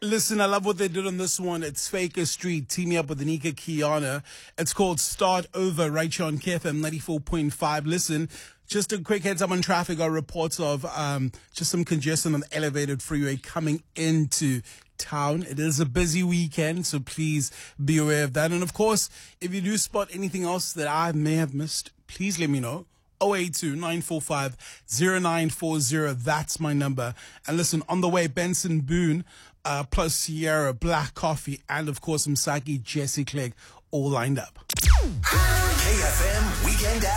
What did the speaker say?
Listen, I love what they did on this one. It's Faker Street teaming up with Anika Kiana. It's called Start Over right here on KFM 94.5. Listen, just a quick heads up on traffic. Our reports of just some congestion on the elevated freeway coming into town. It is a busy weekend, so please be aware of that. And of course, if you do spot anything else that I may have missed, please let me know. 082-945-0940. That's my number. And listen, on the way, Benson Boone, plus Sierra, Black Coffee, and of course, Msaki, Jesse Clegg, all lined up. KFM Weekend